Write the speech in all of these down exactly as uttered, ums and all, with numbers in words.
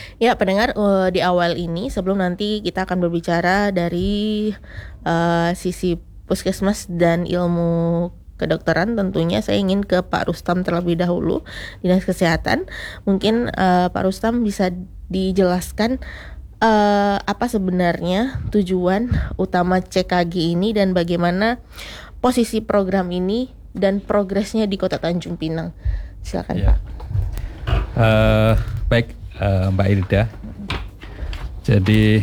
Ya, pendengar, uh, di awal ini sebelum nanti kita akan berbicara dari uh, sisi puskesmas dan ilmu kedokteran, tentunya saya ingin ke Pak Rustam terlebih dahulu, Dinas Kesehatan. Mungkin uh, Pak Rustam bisa dijelaskan uh, apa sebenarnya tujuan utama C K G ini dan bagaimana posisi program ini dan progresnya di Kota Tanjung Pinang. Silakan ya. Pak. Uh, baik uh, Mbak Ilda. Jadi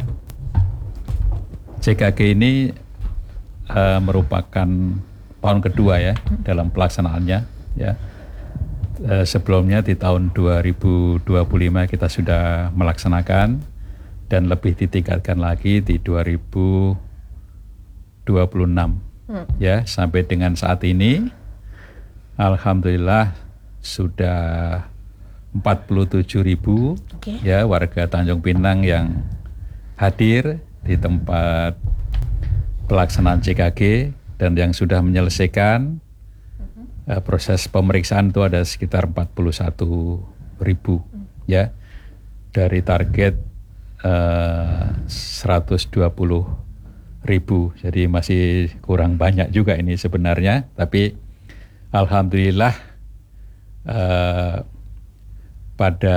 C K G ini uh, merupakan tahun kedua ya dalam pelaksanaannya ya. Uh, sebelumnya di tahun dua ribu dua puluh lima kita sudah melaksanakan dan lebih ditingkatkan lagi di dua ribu dua puluh enam hmm. ya, sampai dengan saat ini alhamdulillah sudah empat puluh tujuh ribu okay. ya warga Tanjung Pinang yang hadir di tempat pelaksanaan C K G, dan yang sudah menyelesaikan uh-huh. uh, proses pemeriksaan itu ada sekitar empat puluh satu ribu uh-huh. ya, dari target uh, seratus dua puluh ribu, jadi masih kurang banyak juga ini sebenarnya, tapi alhamdulillah uh, pada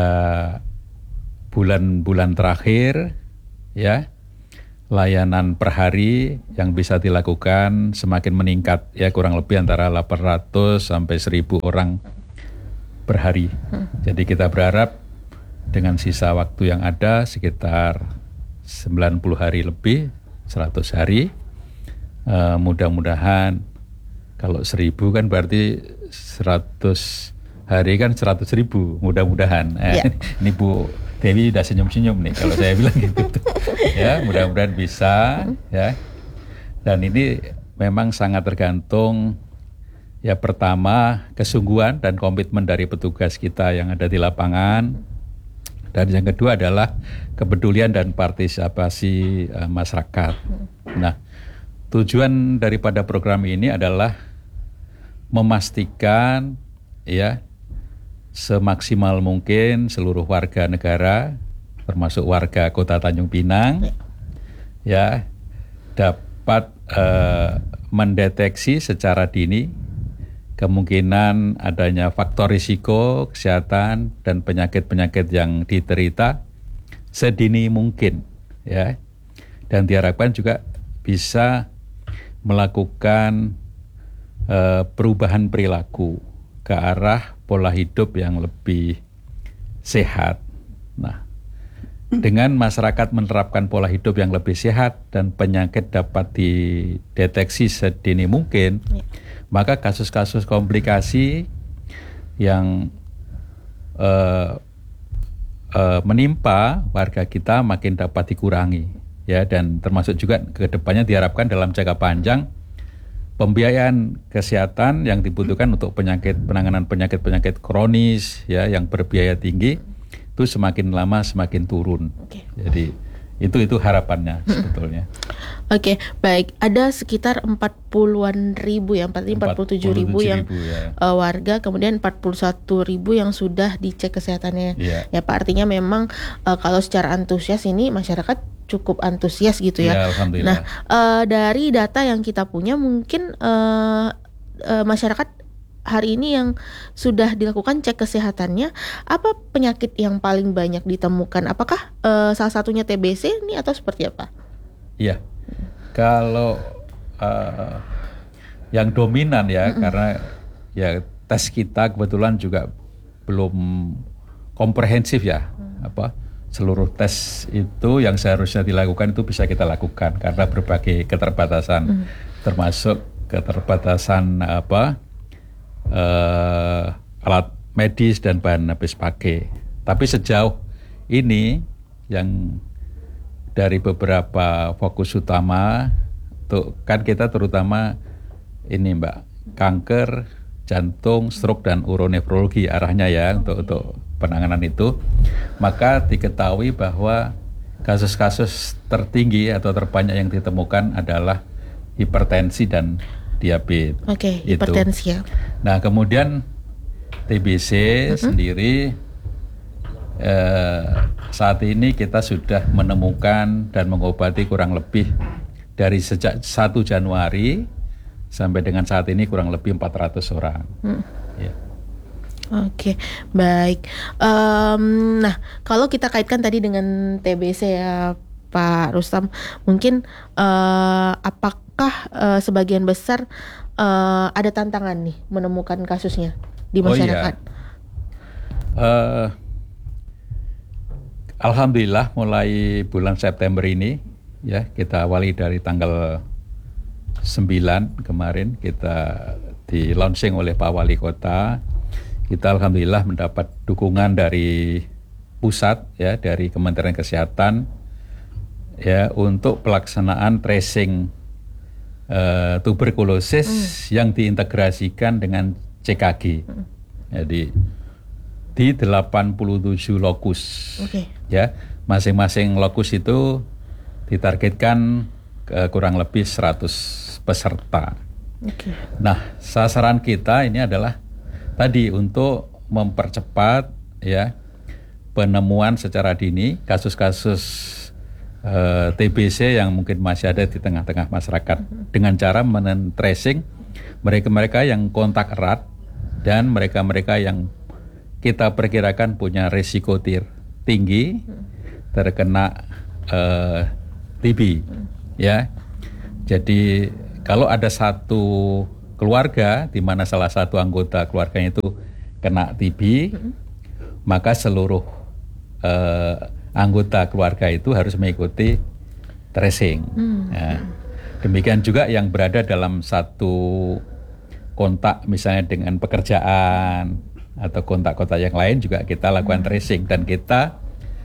bulan-bulan terakhir ya, layanan per hari yang bisa dilakukan semakin meningkat ya, kurang lebih antara delapan ratus sampai seribu orang per hari. Jadi kita berharap dengan sisa waktu yang ada sekitar sembilan puluh hari lebih, seratus hari, uh, mudah-mudahan kalau seribu kan berarti seratus hari kan seratus ribu, mudah-mudahan. Eh, yeah. Ini Bu Dewi udah senyum-senyum nih kalau saya bilang gitu. Ya, mudah-mudahan bisa ya. Dan ini memang sangat tergantung ya, pertama kesungguhan dan komitmen dari petugas kita yang ada di lapangan. Dan yang kedua adalah kepedulian dan partisipasi uh, masyarakat. Nah, tujuan daripada program ini adalah memastikan ya semaksimal mungkin seluruh warga negara, termasuk warga Kota Tanjung Pinang, ya dapat uh, mendeteksi secara dini kemungkinan adanya faktor risiko kesehatan dan penyakit-penyakit yang diterita sedini mungkin, ya, dan diharapkan juga bisa melakukan uh, perubahan perilaku ke arah pola hidup yang lebih sehat. Nah, dengan masyarakat menerapkan pola hidup yang lebih sehat dan penyakit dapat dideteksi sedini mungkin, ya, maka kasus-kasus komplikasi yang uh, uh, menimpa warga kita makin dapat dikurangi, ya, dan termasuk juga ke depannya diharapkan dalam jangka panjang pembiayaan kesehatan yang dibutuhkan untuk penyakit penanganan penyakit-penyakit kronis ya yang berbiaya tinggi itu semakin lama semakin turun. Okay. Jadi itu itu harapannya sebetulnya. Oke, okay, baik. Ada sekitar empat puluhan ribu ya, empat puluh tujuh ribu yang ya. uh, warga, kemudian empat puluh satu ribu yang sudah dicek kesehatannya. Yeah. Ya Pak, artinya memang uh, kalau secara antusias ini masyarakat cukup antusias gitu ya. Ya, alhamdulillah. Nah, uh, dari data yang kita punya mungkin uh, uh, masyarakat hari ini yang sudah dilakukan cek kesehatannya, apa penyakit yang paling banyak ditemukan? Apakah uh, salah satunya T B C ini atau seperti apa? Iya, kalau uh, yang dominan ya, mm-hmm. karena ya tes kita kebetulan juga belum komprehensif ya, mm. apa seluruh tes itu yang seharusnya dilakukan itu bisa kita lakukan karena berbagai keterbatasan, mm. termasuk keterbatasan apa uh, alat medis dan bahan habis pakai. Tapi sejauh ini yang dari beberapa fokus utama tuh kan kita terutama ini Mbak, kanker, jantung, stroke dan uronefrologi arahnya ya untuk untuk penanganan itu. Maka diketahui bahwa kasus-kasus tertinggi atau terbanyak yang ditemukan adalah hipertensi dan diabetes. Oke, okay, hipertensi ya. Nah, kemudian T B C uh-huh. sendiri eh, saat ini kita sudah menemukan dan mengobati kurang lebih dari sejak satu Januari sampai dengan saat ini kurang lebih empat ratus orang. Hmm. Ya. Oke, baik. Um, nah, kalau kita kaitkan tadi dengan T B C ya, Pak Rustam, mungkin uh, apakah uh, sebagian besar uh, ada tantangan nih menemukan kasusnya di masyarakat? Oh, iya. uh, Alhamdulillah mulai bulan September ini ya, kita awali dari tanggal sembilan kemarin kita di launching oleh Pak Wali Kota. Kita alhamdulillah mendapat dukungan dari pusat ya, dari Kementerian Kesehatan ya, untuk pelaksanaan tracing uh, tuberkulosis hmm. yang diintegrasikan dengan C K G. Hmm. Jadi di delapan puluh tujuh lokus. Okay. Ya, masing-masing lokus itu ditargetkan uh, kurang lebih seratus peserta. Okay. Nah, sasaran kita ini adalah tadi untuk mempercepat ya penemuan secara dini kasus-kasus uh, T B C yang mungkin masih ada di tengah-tengah masyarakat mm-hmm. dengan cara men-tracing mereka-mereka yang kontak erat dan mereka-mereka yang kita perkirakan punya risiko tir tinggi terkena uh, T B mm-hmm. ya. Jadi kalau ada satu keluarga di mana salah satu anggota keluarganya itu kena T B, mm-hmm. maka seluruh uh, anggota keluarga itu harus mengikuti tracing. Mm-hmm. Ya. Demikian juga yang berada dalam satu kontak misalnya dengan pekerjaan atau kontak-kontak yang lain juga kita lakukan mm-hmm. tracing dan kita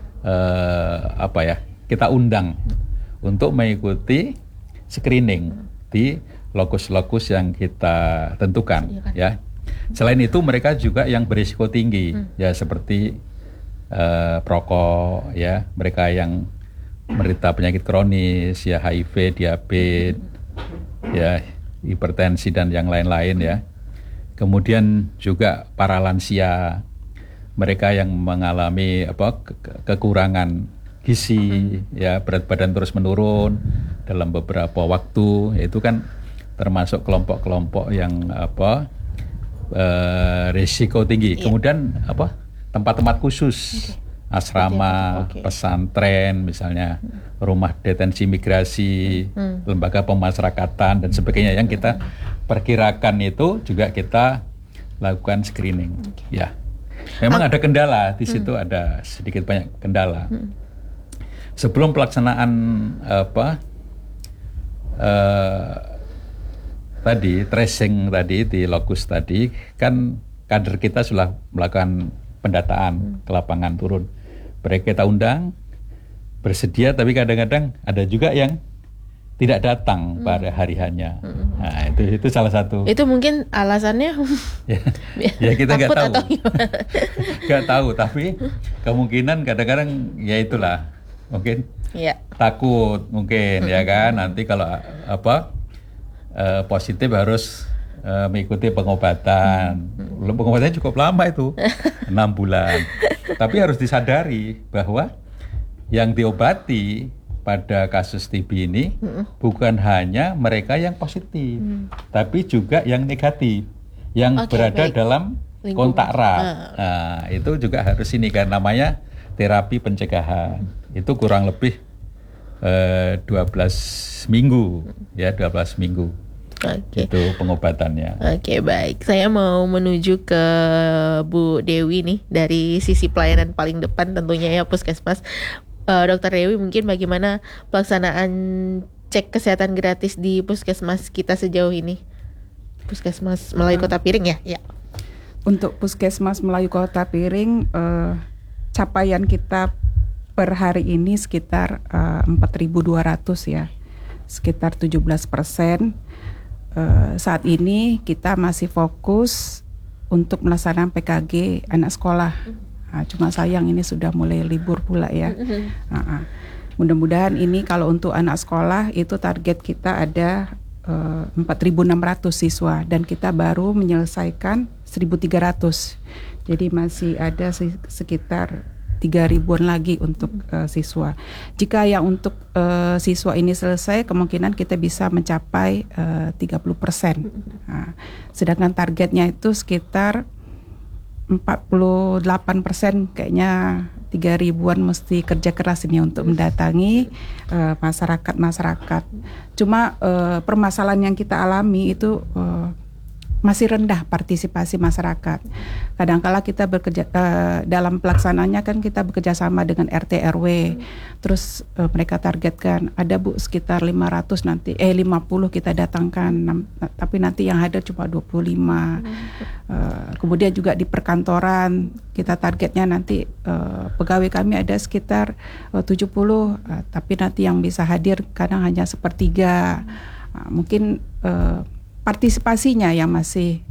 uh, apa ya kita undang untuk mengikuti screening mm-hmm. di lokus-lokus yang kita tentukan iya kan? Ya. Selain itu mereka juga yang berisiko tinggi hmm. ya seperti uh, perokok ya, mereka yang menderita penyakit kronis ya, H I V, diabetes hmm. ya, hipertensi dan yang lain-lain ya. Kemudian juga para lansia, mereka yang mengalami apa ke- kekurangan gizi hmm. ya, berat badan terus menurun dalam beberapa waktu, yaitu kan termasuk kelompok-kelompok yang apa uh, risiko tinggi. Yeah. Kemudian apa tempat-tempat khusus, okay. asrama, okay. pesantren, misalnya hmm. rumah detensi migrasi, hmm. lembaga pemasyarakatan dan sebagainya yang kita perkirakan itu juga kita lakukan screening. Okay. Ya, memang ah. ada kendala di situ, hmm. ada sedikit banyak kendala. Hmm. Sebelum pelaksanaan apa? Uh, Tadi tracing tadi di lokus tadi kan kader kita sudah melakukan pendataan hmm. ke lapangan turun. Mereka kita undang bersedia, tapi kadang-kadang ada juga yang tidak datang hmm. pada hari hanya. Hmm. Nah itu itu salah satu. Itu mungkin alasannya. ya, ya kita nggak tahu. Nggak tahu, tapi kemungkinan kadang-kadang ya itulah mungkin ya. Takut mungkin hmm. ya kan nanti kalau apa. Uh, positif harus uh, mengikuti pengobatan. Hmm. Pengobatannya cukup lama itu, enam bulan. Tapi harus disadari bahwa yang diobati pada kasus T B ini hmm. bukan hanya mereka yang positif, hmm. tapi juga yang negatif, yang okay, berada baik. dalam Lingkungan. kontak erat. Ah. Nah, itu juga harus ini kan namanya terapi pencegahan. Itu kurang lebih uh, dua belas minggu, ya dua belas minggu. Okay. Itu pengobatannya. Oke, okay, baik. Saya mau menuju ke Bu Dewi nih dari sisi pelayanan paling depan tentunya ya Puskesmas. Uh, Dokter Dewi, mungkin bagaimana pelaksanaan cek kesehatan gratis di Puskesmas kita sejauh ini? Puskesmas Melayu Kota Piring ya? Ya. Untuk Puskesmas Melayu Kota Piring, uh, capaian kita per hari ini sekitar uh, empat ribu dua ratus ya, sekitar tujuh belas persen. Uh, saat ini kita masih fokus untuk melaksanakan P K G anak sekolah. Nah, cuma sayang ini sudah mulai libur pula ya. Uh-uh. Mudah-mudahan ini kalau untuk anak sekolah itu target kita ada uh, empat ribu enam ratus siswa dan kita baru menyelesaikan seribu tiga ratus. Jadi masih ada sekitar tiga ribuan lagi untuk uh, siswa. Jika yang untuk uh, siswa ini selesai, kemungkinan kita bisa mencapai uh, tiga puluh persen. Nah, sedangkan targetnya itu sekitar empat puluh delapan persen, kayaknya tiga ribuan mesti kerja keras ini untuk mendatangi uh, masyarakat-masyarakat. Cuma uh, permasalahan yang kita alami itu uh, masih rendah partisipasi masyarakat. Kadang-kala kita bekerja uh, dalam pelaksanaannya kan kita bekerja sama dengan R T R W. Terus uh, mereka targetkan ada Bu sekitar lima ratus nanti eh lima puluh kita datangkan, nam, tapi nanti yang hadir cuma dua puluh lima. Uh, kemudian juga di perkantoran kita targetnya nanti uh, pegawai kami ada sekitar uh, tujuh puluh, uh, tapi nanti yang bisa hadir kadang hanya sepertiga. Uh, mungkin uh, partisipasinya yang masih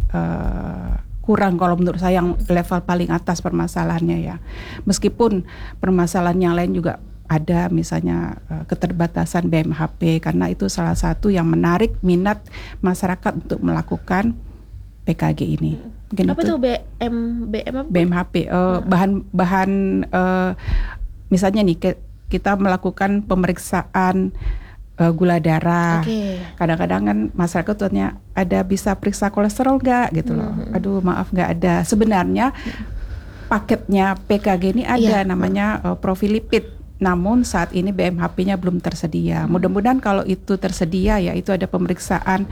uh, kurang kalau menurut saya, yang level paling atas permasalahannya ya. Meskipun permasalahan yang lain juga ada, misalnya uh, keterbatasan B M H P, karena itu salah satu yang menarik minat masyarakat untuk melakukan P K G ini. Mungkin apa itu. tuh B M B M apa? B M H P uh, bahan bahan uh, misalnya nih ke, kita melakukan pemeriksaan uh, gula darah. Okay. Kadang-kadang kan masyarakat tanya ada bisa periksa kolesterol nggak gitu loh. Mm-hmm. Aduh maaf nggak ada. Sebenarnya paketnya P K G ini ada, yeah, namanya uh, profil lipid. Namun saat ini B M H P-nya belum tersedia. Hmm. Mudah-mudahan kalau itu tersedia, ya itu ada pemeriksaan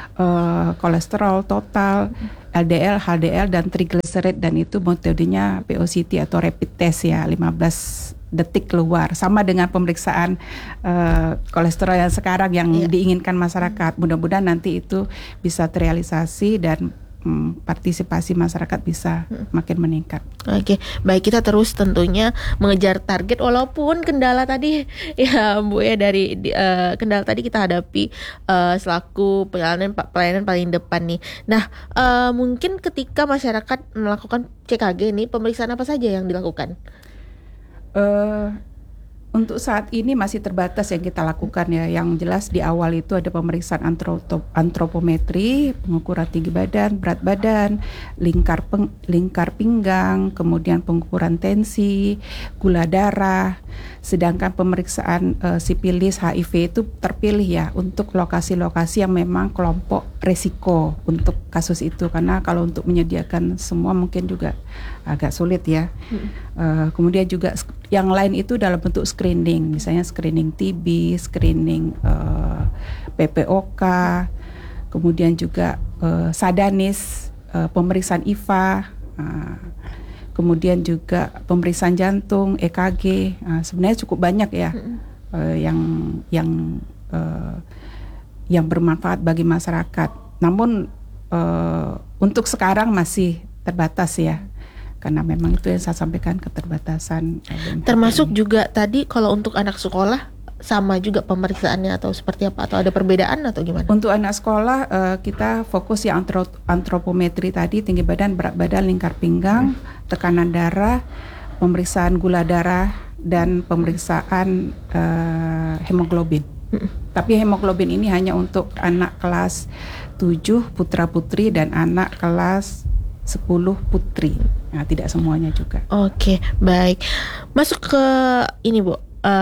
uh, kolesterol total, L D L, H D L, dan triglyceride, dan itu metodenya P O C T atau rapid test ya, lima belas detik keluar. Sama dengan pemeriksaan uh, kolesterol yang sekarang yang yeah. diinginkan masyarakat. Mudah-mudahan nanti itu bisa terrealisasi dan partisipasi masyarakat bisa hmm. makin meningkat. Oke, baik, kita terus tentunya mengejar target walaupun kendala tadi ya Bu ya, dari uh, kendala tadi kita hadapi uh, selaku pelayanan pelayanan paling depan nih. Nah, uh, mungkin ketika masyarakat melakukan C K G nih, pemeriksaan apa saja yang dilakukan? Uh, Untuk saat ini masih terbatas yang kita lakukan ya. Yang jelas di awal itu ada pemeriksaan antropo- antropometri, pengukuran tinggi badan, berat badan, lingkar peng- lingkar pinggang, kemudian pengukuran tensi, gula darah. Sedangkan pemeriksaan uh, sipilis, H I V itu terpilih ya untuk lokasi-lokasi yang memang kelompok resiko untuk kasus itu, karena kalau untuk menyediakan semua mungkin juga agak sulit ya. Hmm. Uh, kemudian juga yang lain itu dalam bentuk screening, misalnya screening T B, screening uh, P P O K, kemudian juga uh, sadanis, uh, pemeriksaan I V A, uh, kemudian juga pemeriksaan jantung, E K G. Uh, sebenarnya cukup banyak ya hmm. uh, yang yang uh, yang bermanfaat bagi masyarakat. Namun uh, untuk sekarang masih terbatas ya. Karena memang itu yang saya sampaikan, keterbatasan. Termasuk juga tadi kalau untuk anak sekolah sama juga pemeriksaannya atau seperti apa, atau ada perbedaan atau gimana? Untuk anak sekolah uh, kita fokus yang antro- antropometri tadi, tinggi badan, berat badan, lingkar pinggang, hmm. tekanan darah, pemeriksaan gula darah, dan pemeriksaan uh, hemoglobin. Hmm. Tapi hemoglobin ini hanya untuk anak kelas tujuh putra putri dan anak kelas sepuluh putri. Nah, tidak semuanya juga. Oke, baik. Masuk ke ini Bu, uh,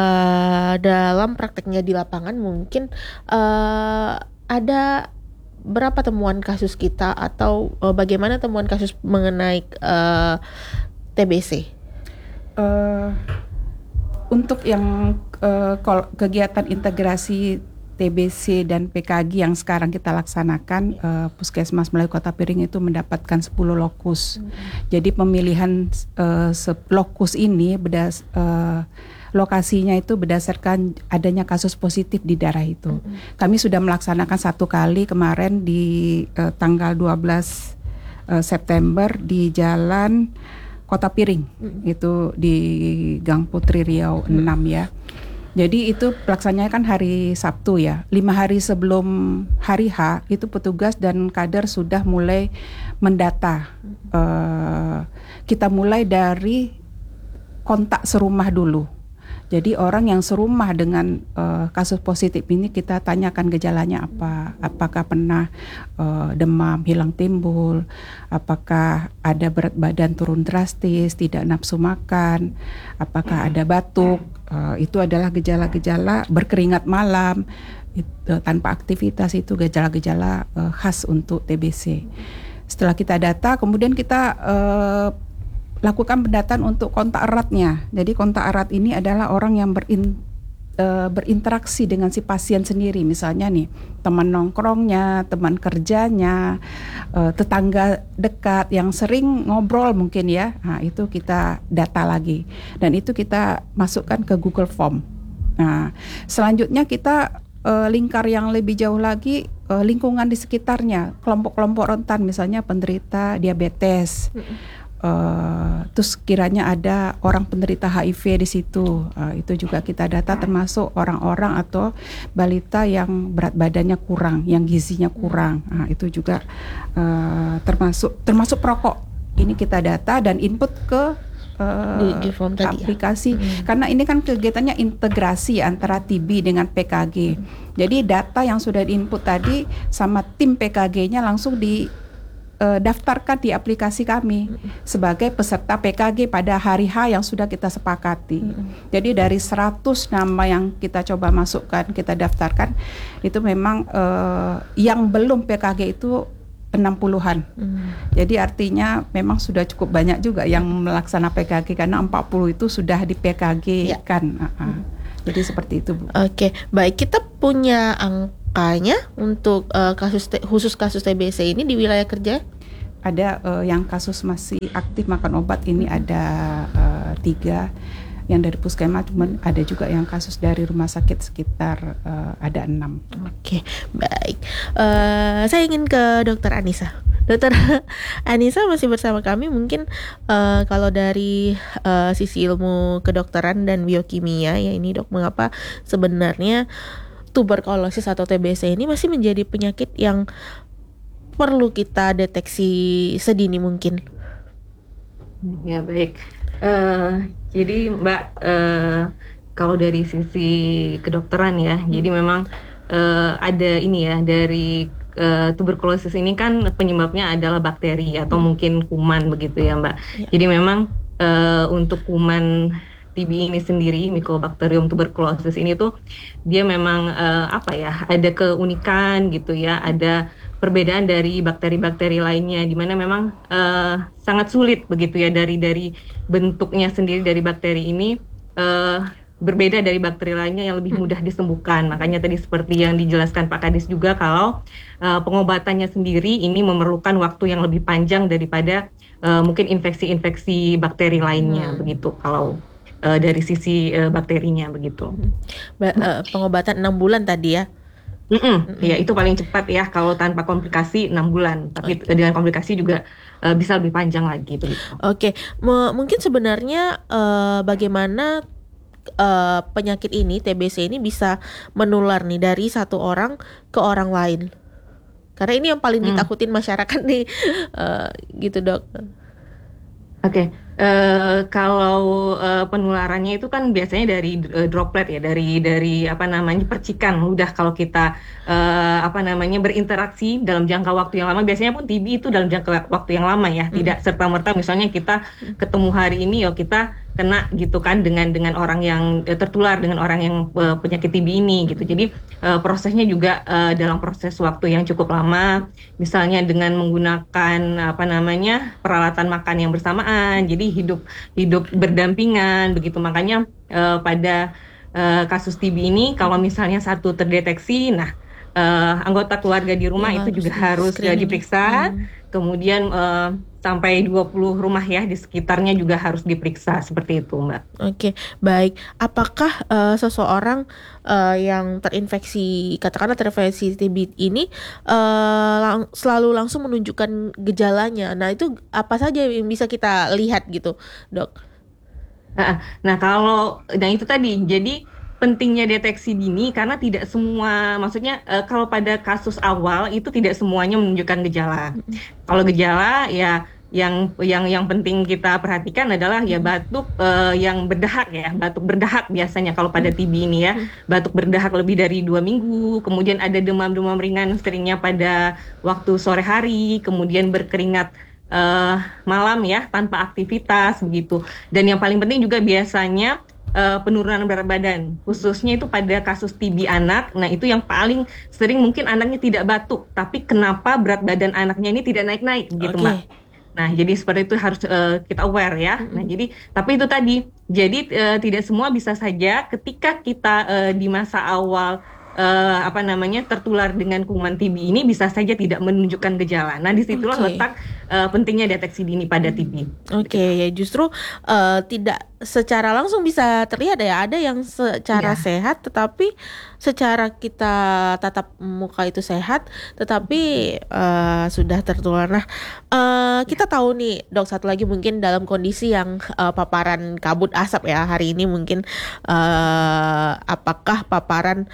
dalam prakteknya di lapangan mungkin uh, ada berapa temuan kasus kita, atau uh, bagaimana temuan kasus mengenai uh, T B C? Uh, untuk yang uh, kegiatan integrasi T B C dan P K G yang sekarang kita laksanakan, uh, Puskesmas Melayu Kota Piring itu mendapatkan sepuluh lokus. Hmm. Jadi pemilihan uh, lokus ini bedas, uh, lokasinya itu berdasarkan adanya kasus positif di daerah itu. Hmm. Kami sudah melaksanakan satu kali kemarin di uh, tanggal dua belas uh, September di Jalan Kota Piring, hmm. itu di Gang Putri Riau hmm. enam ya. Jadi itu pelaksanaannya kan hari Sabtu ya. Lima hari sebelum hari H itu petugas dan kader sudah mulai mendata. Uh, kita mulai dari kontak serumah dulu. Jadi orang yang serumah dengan uh, kasus positif ini kita tanyakan gejalanya apa, apakah pernah uh, demam hilang timbul, apakah ada berat badan turun drastis, tidak nafsu makan, apakah ada batuk, uh, itu adalah gejala-gejala berkeringat malam, itu, tanpa aktivitas, itu gejala-gejala uh, khas untuk T B C. Setelah kita data, kemudian kita uh, lakukan pendataan untuk kontak eratnya. Jadi kontak erat ini adalah orang yang berin, uh, berinteraksi dengan si pasien sendiri. Misalnya nih, teman nongkrongnya, teman kerjanya, uh, tetangga dekat yang sering ngobrol mungkin ya. Nah, itu kita data lagi. Dan itu kita masukkan ke Google Form. Nah, selanjutnya kita uh, lingkar yang lebih jauh lagi, uh, lingkungan di sekitarnya, kelompok-kelompok rentan, misalnya penderita diabetes. Mm-hmm. Uh, terus kiranya ada orang penderita H I V di situ, uh, itu juga kita data, termasuk orang-orang atau balita yang berat badannya kurang, yang gizinya kurang, uh, itu juga uh, termasuk termasuk perokok. Ini kita data dan input ke uh, di, di form tadi aplikasi, ya? hmm. Karena ini kan kegiatannya integrasi antara T B dengan P K G. Hmm. Jadi data yang sudah diinput tadi sama tim P K G-nya langsung di Uh, daftarkan di aplikasi kami mm-hmm. sebagai peserta P K G pada hari H yang sudah kita sepakati. Mm-hmm. Jadi dari seratus nama yang kita coba masukkan, kita daftarkan, itu memang uh, yang belum P K G itu enam puluhan. Mm-hmm. Jadi artinya memang sudah cukup banyak juga yang melaksanakan P K G, karena empat puluh itu sudah di P K G yeah. kan. Uh-uh. Mm-hmm. Jadi seperti itu, Bu. Oke, okay. Baik, kita punya angka Kayaknya untuk uh, kasus te- khusus kasus T B C ini di wilayah kerja ada uh, yang kasus masih aktif makan obat ini ada uh, tiga yang dari puskesmas, cuman ada juga yang kasus dari rumah sakit sekitar uh, ada enam. Oke, okay, baik. Uh, saya ingin ke Dokter Anissa. Dokter Anissa masih bersama kami. Mungkin uh, kalau dari uh, sisi ilmu kedokteran dan biokimia ya ini dok, mengapa sebenarnya tuberkulosis atau T B C ini masih menjadi penyakit yang perlu kita deteksi sedini mungkin? Ya baik, uh, jadi Mbak, uh, kalau dari sisi kedokteran ya, hmm. jadi memang uh, ada ini ya, dari uh, tuberkulosis ini kan penyebabnya adalah bakteri atau hmm. mungkin kuman begitu ya Mbak. Ya. Jadi memang uh, untuk kuman T B ini sendiri, Mycobacterium tuberculosis ini tuh dia memang uh, apa ya, ada keunikan gitu ya, ada perbedaan dari bakteri-bakteri lainnya, di mana memang uh, sangat sulit begitu ya, dari dari bentuknya sendiri dari bakteri ini uh, berbeda dari bakteri lainnya yang lebih mudah disembuhkan. Makanya tadi seperti yang dijelaskan Pak Kadis juga, kalau uh, pengobatannya sendiri ini memerlukan waktu yang lebih panjang daripada uh, mungkin infeksi-infeksi bakteri lainnya hmm. begitu kalau Uh, dari sisi uh, bakterinya begitu. Ba- uh, pengobatan enam bulan tadi ya? Mm-mm. Ya itu paling cepat ya, kalau tanpa komplikasi enam bulan. Tapi okay. dengan komplikasi juga uh, bisa lebih panjang lagi begitu. Oke, okay. M- mungkin sebenarnya uh, bagaimana uh, penyakit ini T B C ini bisa menular nih dari satu orang ke orang lain? Karena ini yang paling hmm. ditakutin masyarakat nih, uh, gitu dok. Oke, okay. uh, kalau uh, penularannya itu kan biasanya dari uh, droplet ya, dari dari apa namanya percikan ludah. Kalau kita uh, apa namanya berinteraksi dalam jangka waktu yang lama, biasanya pun T B itu dalam jangka waktu yang lama ya, hmm. tidak serta merta misalnya kita ketemu hari ini ya kita kena gitu kan dengan dengan orang yang uh, tertular dengan orang yang uh, penyakit T B ini gitu. Jadi uh, prosesnya juga uh, dalam proses waktu yang cukup lama, misalnya dengan menggunakan apa namanya peralatan makan yang bersamaan, jadi hidup hidup berdampingan begitu. Makanya uh, pada uh, kasus T B ini kalau misalnya satu terdeteksi, nah uh, anggota keluarga di rumah ya, itu juga harus uh, diperiksa. Hmm. Kemudian uh, sampai dua puluh rumah ya di sekitarnya juga harus diperiksa, seperti itu Mbak. Oke, baik. Apakah uh, seseorang uh, yang terinfeksi, katakanlah terinfeksi T B ini uh, lang- selalu langsung menunjukkan gejalanya? Nah itu apa saja yang bisa kita lihat gitu dok? Nah, nah kalau, nah itu tadi, jadi pentingnya deteksi dini karena tidak semua, maksudnya uh, kalau pada kasus awal itu tidak semuanya menunjukkan gejala. Mm-hmm. Kalau gejala ya yang yang yang penting kita perhatikan adalah ya batuk uh, yang berdahak ya, batuk berdahak biasanya kalau pada T B ini ya, batuk berdahak lebih dari dua minggu, kemudian ada demam-demam ringan seringnya pada waktu sore hari, kemudian berkeringat uh, malam ya tanpa aktivitas begitu, dan yang paling penting juga biasanya uh, penurunan berat badan, khususnya itu pada kasus T B anak. Nah itu yang paling sering, mungkin anaknya tidak batuk, tapi kenapa berat badan anaknya ini tidak naik-naik gitu Oke. Mbak. Nah, jadi seperti itu harus uh, kita aware ya. Mm-hmm. Nah, jadi tapi itu tadi, jadi uh, tidak semua bisa saja ketika kita uh, di masa awal uh, apa namanya tertular dengan kuman T B ini bisa saja tidak menunjukkan gejala. Nah, disitulah okay. letak uh, pentingnya deteksi dini pada T B. Oke, okay, ya justru uh, tidak secara langsung bisa terlihat ya, ada yang secara ya. sehat tetapi secara kita tatap muka itu sehat tetapi uh, sudah tertular. Nah, uh, kita tahu nih Dok, satu lagi mungkin dalam kondisi yang uh, paparan kabut asap ya hari ini mungkin uh, apakah paparan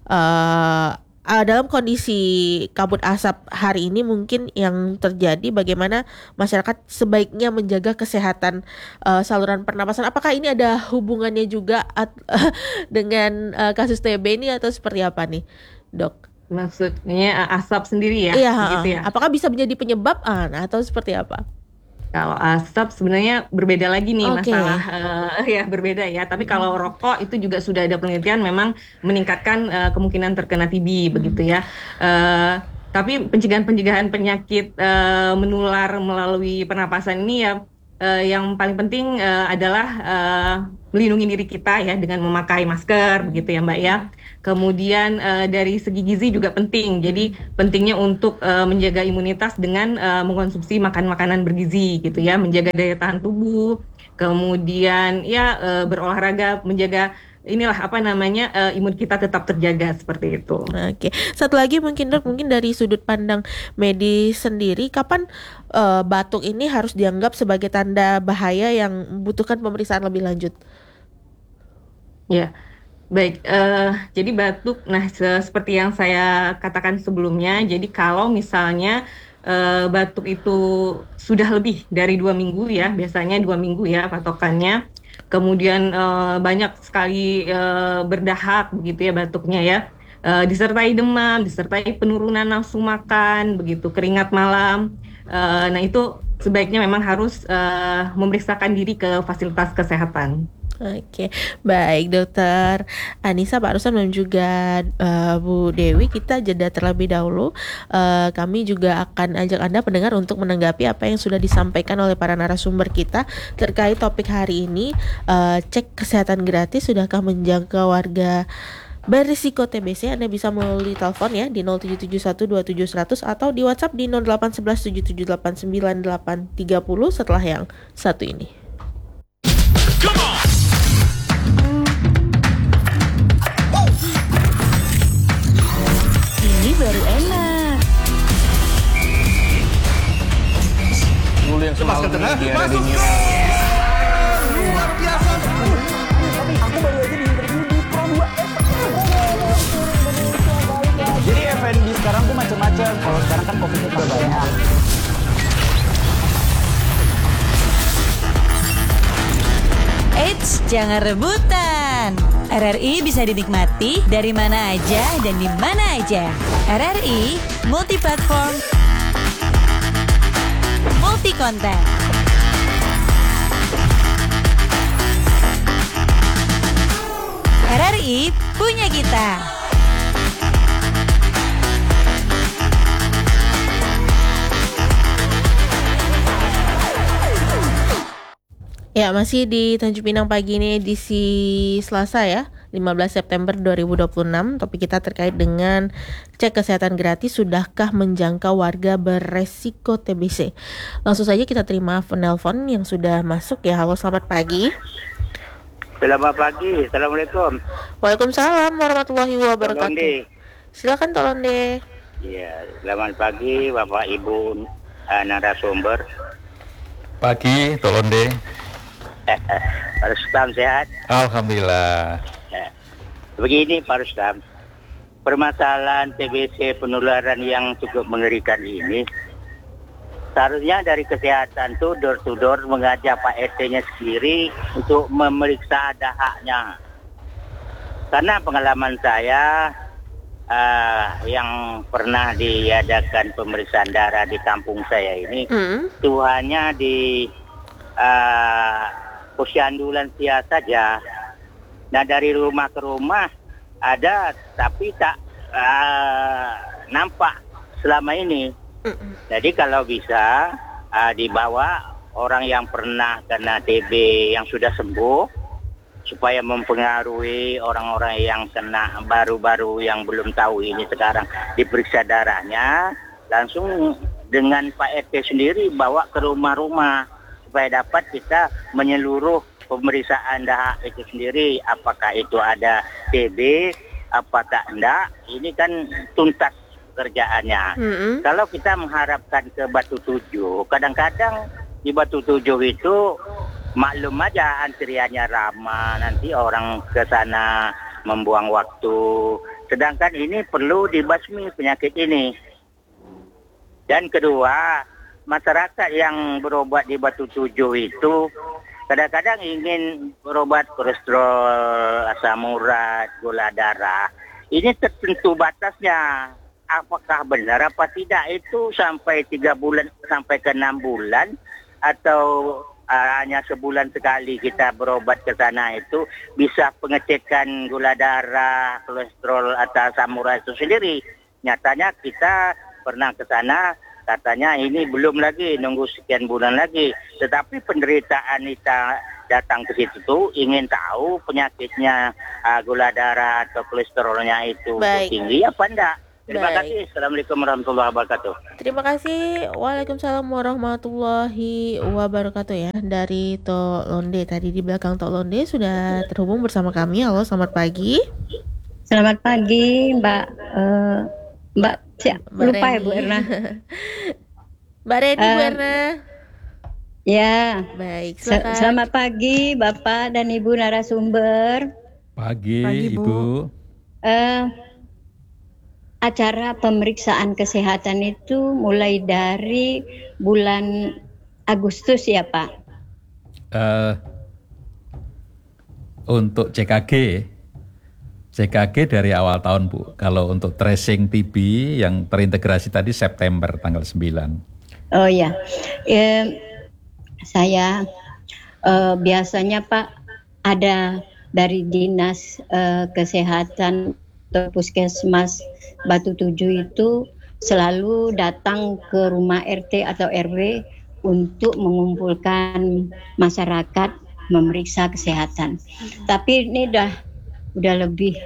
uh, Uh, dalam kondisi kabut asap hari ini mungkin yang terjadi bagaimana masyarakat sebaiknya menjaga kesehatan uh, saluran pernapasan. Apakah ini ada hubungannya juga at- uh, dengan uh, kasus T B ini atau seperti apa nih, Dok? Maksudnya uh, asap sendiri ya? Iya, gitu ya? Apakah bisa menjadi penyebab uh, atau seperti apa? Kalau asap sebenarnya berbeda lagi nih okay. masalah uh, ya berbeda ya. Tapi kalau rokok itu juga sudah ada penelitian memang meningkatkan uh, kemungkinan terkena T B hmm. begitu ya. Uh, tapi pencegahan-pencegahan penyakit uh, menular melalui pernapasan ini ya uh, yang paling penting uh, adalah uh, melindungi diri kita ya dengan memakai masker begitu ya Mbak ya. Kemudian uh, dari segi gizi juga penting. Jadi pentingnya untuk uh, menjaga imunitas dengan uh, mengkonsumsi makan-makanan bergizi gitu ya, menjaga daya tahan tubuh. Kemudian ya uh, berolahraga, menjaga inilah apa namanya uh, imun kita tetap terjaga seperti itu. Oke. Satu lagi mungkin Dok, mungkin dari sudut pandang medis sendiri, kapan uh, batuk ini harus dianggap sebagai tanda bahaya yang membutuhkan pemeriksaan lebih lanjut? Ya. Baik, uh, jadi batuk, nah se- seperti yang saya katakan sebelumnya, jadi kalau misalnya uh, batuk itu sudah lebih dari dua minggu ya, biasanya dua minggu ya patokannya, kemudian uh, banyak sekali uh, berdahak begitu ya batuknya ya, uh, disertai demam, disertai penurunan nafsu makan, begitu keringat malam, uh, nah itu sebaiknya memang harus uh, memeriksakan diri ke fasilitas kesehatan. Oke, baik Dokter Anissa, Pak Rustam dan juga uh, Bu Dewi, kita jeda terlebih dahulu. Uh, kami juga akan ajak Anda pendengar untuk menanggapi apa yang sudah disampaikan oleh para narasumber kita terkait topik hari ini. Uh, cek kesehatan gratis sudahkah menjangkau warga berisiko T B C? Anda bisa melalui telepon ya di nol tujuh tujuh satu dua tujuh seratus atau di WhatsApp di nol delapan satu satu tujuh tujuh delapan sembilan delapan tiga nol setelah yang satu ini. Come on. Ini baru enak. Dulu yang semalam dia ada di New luar biasa. Aku baru aja di interview di Pro dua. Jadi F and B sekarang tuh macam-macam. Kalau sekarang kan Covid-nya juga banyak. Eits, jangan rebutan. R R I bisa dinikmati dari mana aja dan di mana aja. R R I multi platform, multi konten. R R I punya kita. Ya, masih di Tanjung Pinang pagi ini edisi Selasa ya, lima belas September dua ribu dua puluh enam. Topik kita terkait dengan cek kesehatan gratis sudahkah menjangkau warga beresiko T B C. Langsung saja kita terima penelpon yang sudah masuk ya. Halo, selamat pagi. Selamat pagi, Assalamualaikum. Waalaikumsalam warahmatullahi wabarakatuh. Tolonde. Silakan Tolonde. Iya, selamat pagi Bapak Ibu uh, narasumber. Pagi Tolonde. Pak Rustam sehat? Alhamdulillah. Begini Pak Rustam, permasalahan T B C penularan yang cukup mengerikan ini seharusnya dari kesehatan tuh door to door mengajak Pak R T-nya sendiri untuk memeriksa dahaknya. Karena pengalaman saya uh, yang pernah diadakan pemeriksaan darah di kampung saya ini, mm. itu hanya di uh, posyandu lansia saja. Nah dari rumah ke rumah ada, tapi tak uh, nampak selama ini. Mm. Jadi kalau bisa uh, dibawa orang yang pernah kena T B yang sudah sembuh, supaya mempengaruhi orang-orang yang kena baru-baru yang belum tahu ini sekarang diperiksa darahnya, langsung dengan Pak R T sendiri bawa ke rumah-rumah supaya dapat kita menyeluruh pemeriksaan dahak itu sendiri, apakah itu ada T B, apakah enggak, ini kan tuntas kerjaannya. Mm-hmm. Kalau kita mengharapkan ke Batu Tujuh, kadang-kadang di Batu Tujuh itu maklum aja antriannya ramah, nanti orang ke sana membuang waktu. Sedangkan ini perlu dibasmi penyakit ini. Dan kedua, masyarakat yang berobat di Batu Tujuh itu kadang-kadang ingin berobat kolesterol, asam urat, gula darah. Ini tertentu batasnya. Apakah benar apa tidak itu sampai tiga bulan sampai ke enam bulan atau Uh, hanya sebulan sekali kita berobat ke sana itu bisa pengecekan gula darah, kolesterol atau asam urat itu sendiri. Nyatanya kita pernah ke sana, katanya ini belum lagi, nunggu sekian bulan lagi. Tetapi penderitaan kita datang ke situ tuh ingin tahu penyakitnya uh, gula darah atau kolesterolnya itu Baik. tinggi apa enggak. Terima Baik. kasih. Assalamualaikum warahmatullahi wabarakatuh. Terima kasih. Waalaikumsalam warahmatullahi wabarakatuh ya. Dari Tok Londe tadi di belakang Tok Londe sudah terhubung bersama kami. Halo, selamat pagi. Selamat pagi, Mbak. Uh, Mbak siapa? Mbak Lupa Reni. ya Bu Erna. Mbak Reni, uh, Bu Erna. Ya. Baik. Silakan. Selamat pagi, Bapak dan Ibu narasumber. Pagi, pagi Bu. Ibu. Uh, Acara pemeriksaan kesehatan itu mulai dari bulan Agustus ya Pak? Uh, untuk C K G, C K G dari awal tahun Bu. Kalau untuk tracing T B yang terintegrasi tadi September tanggal sembilan. Oh ya, eh, saya eh, biasanya Pak ada dari Dinas eh, Kesehatan atau Puskesmas Batu Tujuh itu selalu datang ke rumah R T atau R W untuk mengumpulkan masyarakat memeriksa kesehatan. Tapi ini udah udah lebih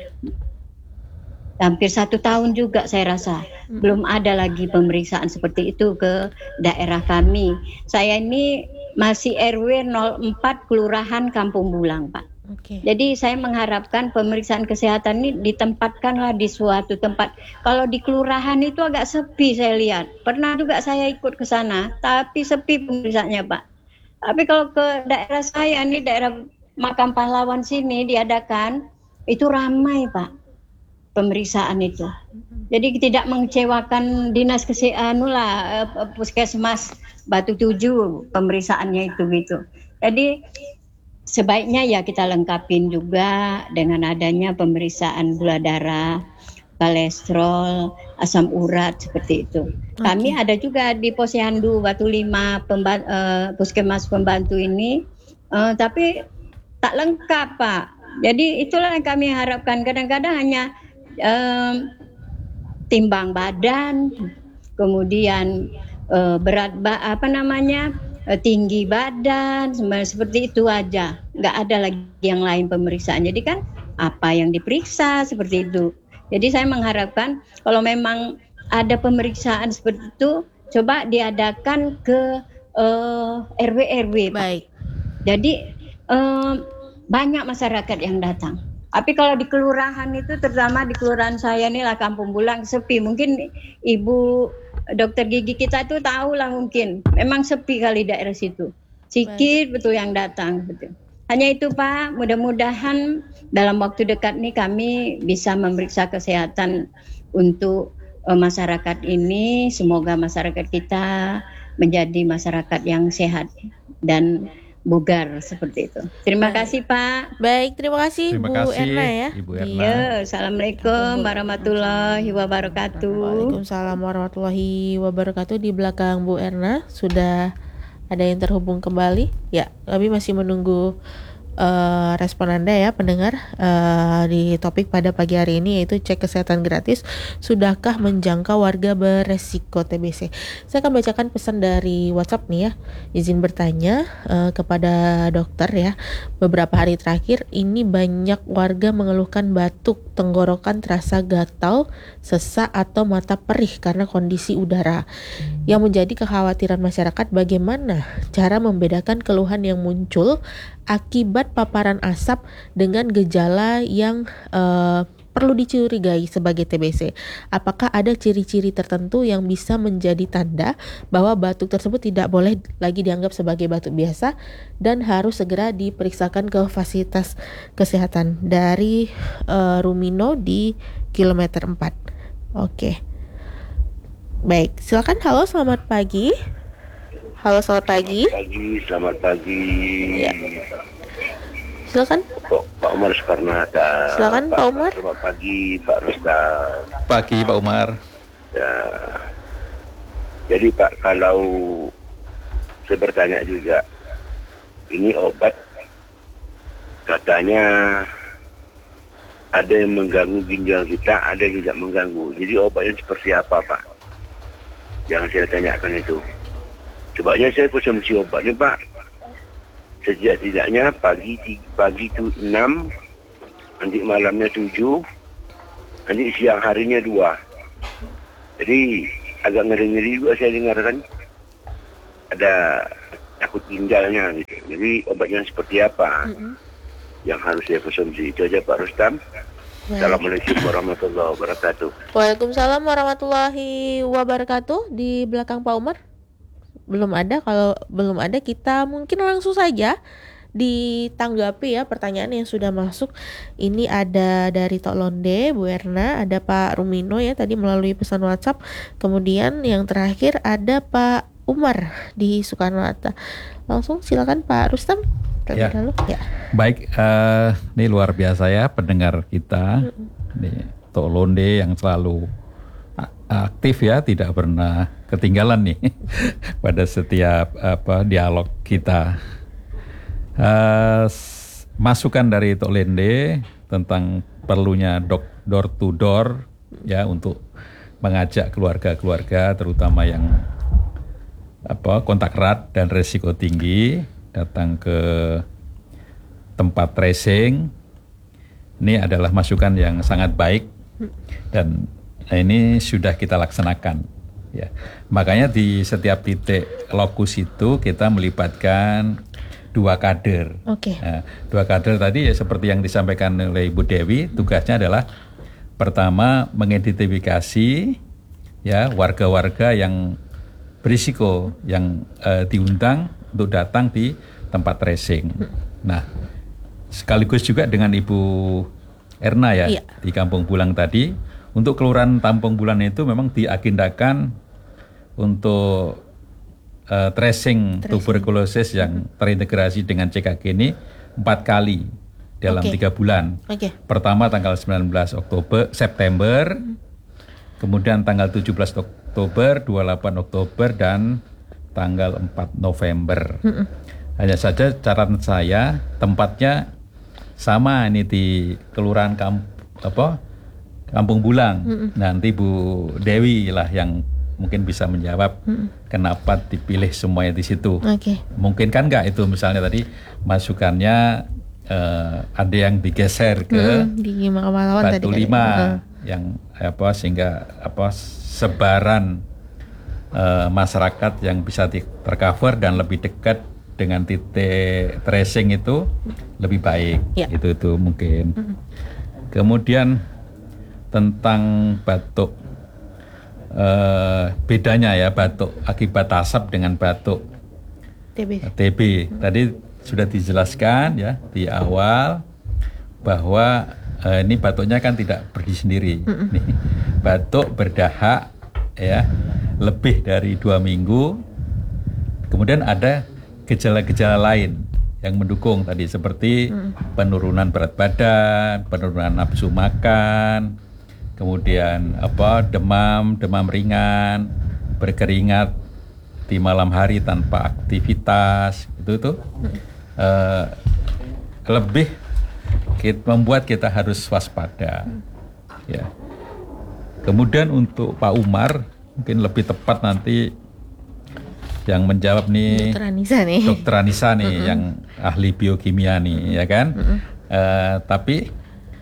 hampir satu tahun juga saya rasa belum ada lagi pemeriksaan seperti itu ke daerah kami. Saya ini masih R W nol empat Kelurahan Kampung Bulang Pak. Okay. Jadi saya mengharapkan pemeriksaan kesehatan ini ditempatkanlah di suatu tempat. Kalau di kelurahan itu agak sepi saya lihat. Pernah juga saya ikut ke sana, tapi sepi pemeriksaannya Pak. Tapi kalau ke daerah saya ini daerah Makam Pahlawan sini diadakan, itu ramai Pak pemeriksaan itu. Jadi tidak mengecewakan dinas kesehatan lah, Puskesmas Batu Tujuh pemeriksaannya itu gitu. Jadi sebaiknya ya kita lengkapin juga dengan adanya pemeriksaan gula darah, kolesterol, asam urat seperti itu. Okay. Kami ada juga di Posyandu Batu Lima pemba- uh, Puskesmas Pembantu ini, uh, tapi tak lengkap Pak. Jadi itulah yang kami harapkan. Kadang-kadang hanya um, timbang badan, kemudian uh, berat ba- apa namanya? tinggi badan, seperti itu aja, nggak ada lagi yang lain pemeriksaan. Jadi kan apa yang diperiksa seperti itu. Jadi saya mengharapkan kalau memang ada pemeriksaan seperti itu, coba diadakan ke uh, R W R W. Baik. Jadi uh, banyak masyarakat yang datang. Tapi kalau di kelurahan itu, terutama di kelurahan saya nih lah Kampung Bulang sepi. Mungkin Ibu dokter gigi kita itu tahu lah mungkin. Memang sepi kali daerah situ. Sikit betul yang datang betul. Hanya itu Pak, mudah-mudahan dalam waktu dekat nih kami bisa memeriksa kesehatan untuk uh, masyarakat ini. Semoga masyarakat kita menjadi masyarakat yang sehat dan bugar seperti itu. Terima kasih Pak. Baik, terima kasih Terima Bu kasih, Erna ya. Ibu Erna. Ya, Assalamualaikum warahmatullahi wabarakatuh. Waalaikumsalam warahmatullahi wabarakatuh. Di belakang Bu Erna sudah ada yang terhubung kembali. Ya, kami masih menunggu uh, respon Anda ya pendengar uh, di topik pada pagi hari ini, yaitu cek kesehatan gratis sudahkah menjangkau warga beresiko T B C. Saya akan bacakan pesan dari WhatsApp nih ya. Izin bertanya uh, kepada dokter ya. Beberapa hari terakhir ini banyak warga mengeluhkan batuk, tenggorokan terasa gatal, sesak atau mata perih karena kondisi udara. Yang menjadi kekhawatiran masyarakat, bagaimana cara membedakan keluhan yang muncul akibat paparan asap dengan gejala yang uh, perlu dicurigai sebagai T B C. Apakah ada ciri-ciri tertentu yang bisa menjadi tanda bahwa batuk tersebut tidak boleh lagi dianggap sebagai batuk biasa dan harus segera diperiksakan ke fasilitas kesehatan? Dari uh, Rumino di kilometer empat. Oke. Baik, silakan. Halo, selamat pagi. Halo, selamat pagi. Selamat pagi, selamat pagi. Ya. Silakan. Pak, Pak Umar Soekarnata. Silakan Pak, Pak Umar. Selamat pagi Pak Rustam. Pagi Pak Umar. Ya. Jadi Pak, kalau saya bertanya juga, ini obat katanya ada yang mengganggu ginjal kita, ada yang tidak mengganggu. Jadi obatnya seperti apa Pak? Yang saya tanyakan itu. Sebabnya saya konsumsi obatnya Pak. Sejak tidaknya pagi pagi itu enam, nanti malamnya tujuh, nanti siang harinya dua. Jadi agak ngeri-ngeri juga saya dengarkan. Ada takut ginjalnya gitu. Jadi obatnya seperti apa mm-hmm. yang harus saya konsumsi? Itu aja Pak Rustam. Assalamualaikum warahmatullahi wabarakatuh. Waalaikumsalam warahmatullahi wabarakatuh. Di belakang Pak Umar belum ada. Kalau belum ada, kita mungkin langsung saja ditanggapi ya pertanyaan yang sudah masuk. Ini ada dari Tok Londe, Bu Erna, ada Pak Rumino ya tadi melalui pesan WhatsApp. Kemudian yang terakhir ada Pak Umar di Soekarno-Hatta. Langsung silakan Pak Rustam. Ya. Dulu. Ya. Baik, uh, ini luar biasa ya pendengar kita. Mm-hmm. Ini Tok Londe yang selalu aktif ya, tidak pernah ketinggalan nih pada setiap apa dialog kita. Uh, masukan dari Tok Londe tentang perlunya dok, door to door ya untuk mengajak keluarga-keluarga terutama yang apa kontak erat dan risiko tinggi datang ke tempat tracing. Ini adalah masukan yang sangat baik dan ini sudah kita laksanakan ya. Makanya di setiap titik lokus itu kita melibatkan dua kader. Oke. Okay. Nah, dua kader tadi ya seperti yang disampaikan oleh Ibu Dewi, tugasnya adalah pertama mengidentifikasi ya warga-warga yang berisiko yang uh, diundang untuk datang di tempat tracing. Nah, sekaligus juga dengan Ibu Erna ya iya. di Kampung Bulang tadi, untuk Kelurahan Kampung Bulang itu memang diagendakan untuk uh, tracing, tracing tuberkulosis yang terintegrasi dengan C K G ini empat kali dalam tiga okay. bulan. Okay. Pertama tanggal sembilan belas Oktober, September, hmm. kemudian tanggal tujuh belas Oktober, dua puluh delapan Oktober, dan tanggal empat November. Hmm. Hanya saja catatan saya tempatnya sama ini di Kelurahan Kamp, apa, Kampung Bulang. Hmm. Nanti Bu Dewi lah yang mungkin bisa menjawab hmm. kenapa dipilih semuanya di situ. Okay. Mungkin kan nggak itu misalnya tadi masukannya uh, ada yang digeser ke hmm, di Batu tadi Lima kan? Yang apa sehingga apa sebaran uh, masyarakat yang bisa tercover dan lebih dekat dengan titik tracing itu lebih baik. Ya. Itu itu mungkin. Mm-hmm. Kemudian tentang batuk, uh, bedanya ya batuk akibat asap dengan batuk T B. T B. Mm-hmm. Tadi sudah dijelaskan ya di awal bahwa uh, ini batuknya kan tidak pergi sendiri. Mm-hmm. Nih, batuk berdahak ya lebih dari dua minggu Kemudian ada gejala-gejala lain yang mendukung tadi seperti hmm. penurunan berat badan, penurunan nafsu makan, kemudian apa demam, demam ringan, berkeringat di malam hari tanpa aktivitas, itu tuh hmm. uh, lebih kita, membuat kita harus waspada. Hmm. Ya. Kemudian untuk Pak Umar mungkin lebih tepat nanti yang menjawab nih Dokter Anissa nih, Dokter Anissa nih mm-hmm. yang ahli biokimia nih, ya kan? Mm-hmm. Uh, tapi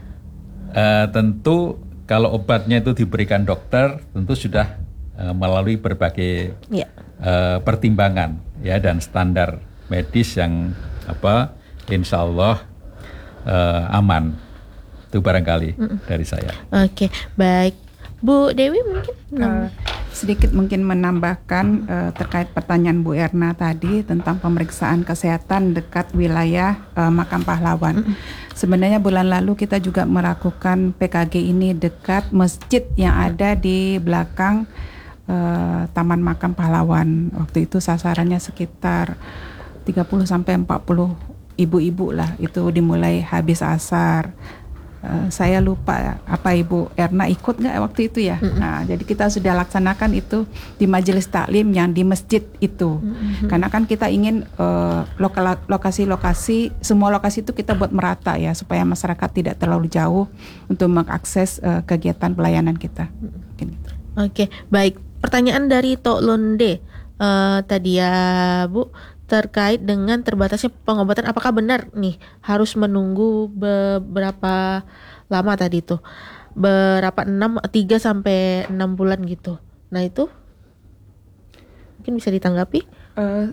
uh, tentu kalau obatnya itu diberikan dokter, tentu sudah uh, melalui berbagai yeah. uh, pertimbangan ya dan standar medis yang apa, insya Allah uh, aman. Itu barangkali mm-hmm. dari saya. Oke, okay, baik. Bu Dewi mungkin uh, sedikit mungkin menambahkan uh, terkait pertanyaan Bu Erna tadi tentang pemeriksaan kesehatan dekat wilayah uh, Makam Pahlawan. Mm-hmm. Sebenarnya bulan lalu kita juga melakukan P K G ini dekat masjid yang ada di belakang uh, Taman Makam Pahlawan. Waktu itu sasarannya sekitar tiga puluh sampai empat puluh ibu-ibu lah. Itu dimulai habis asar. Uh, saya lupa apa Ibu Erna ikut nggak waktu itu ya. Mm-hmm. Nah, jadi kita sudah laksanakan itu di majelis taklim yang di masjid itu. Mm-hmm. Karena kan kita ingin uh, lokal, lokasi-lokasi, semua lokasi itu kita buat merata ya supaya masyarakat tidak terlalu jauh untuk mengakses uh, kegiatan pelayanan kita. Mm-hmm. Oke, okay, baik. Pertanyaan dari Tok Londe uh, tadi ya Bu, terkait dengan terbatasnya pengobatan, apakah benar nih harus menunggu beberapa lama tadi tuh, berapa enam tiga sampai enam bulan gitu. Nah itu mungkin bisa ditanggapi? Uh,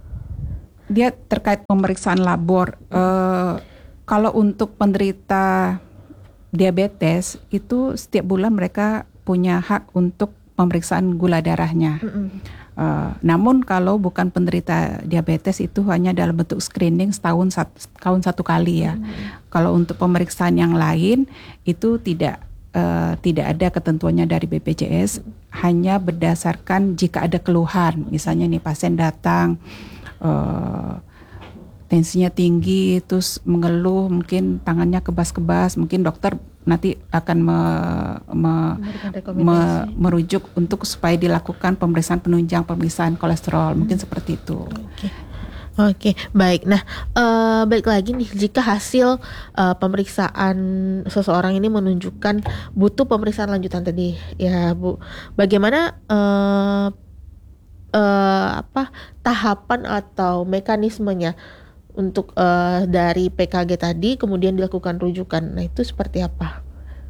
dia terkait pemeriksaan labor. Uh, kalau untuk penderita diabetes itu setiap bulan mereka punya hak untuk pemeriksaan gula darahnya. Mm-hmm. Uh, namun kalau bukan penderita diabetes itu hanya dalam bentuk screening setahun satu, tahun satu kali ya. Hmm. Kalau untuk pemeriksaan yang lain itu tidak uh, tidak ada ketentuannya dari B P J S, hmm. hanya berdasarkan jika ada keluhan. Misalnya nih pasien datang uh, tensinya tinggi, terus mengeluh, mungkin tangannya kebas-kebas, mungkin dokter nanti akan me, me, me, merujuk untuk supaya dilakukan pemeriksaan penunjang, pemeriksaan kolesterol, hmm. mungkin seperti itu. Oke, okay, baik. Nah, uh, balik lagi nih, jika hasil uh, pemeriksaan seseorang ini menunjukkan butuh pemeriksaan lanjutan tadi, ya Bu, bagaimana uh, uh, apa tahapan atau mekanismenya untuk uh, dari P K G tadi kemudian dilakukan rujukan? Nah itu seperti apa?